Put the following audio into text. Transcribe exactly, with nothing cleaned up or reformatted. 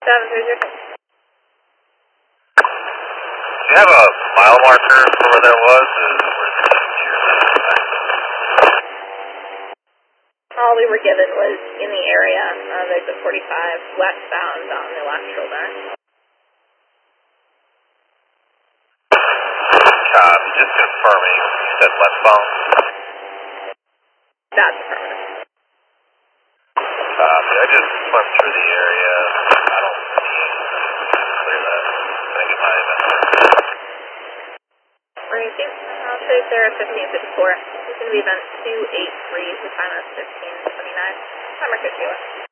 seven three zero. Do you have a mile marker for where that was? All we were given was in the area of exit forty-five, westbound on the lateral there. Copy, just confirming. You said westbound? That's affirmative. Copy, I just went through the area. I don't see anything to clear that. Can I get my event? Right, I'll show you there at fifteen fifty-four. It's going to be event two eight three, the time is fifteen twenty-nine. Timer good, Sheila.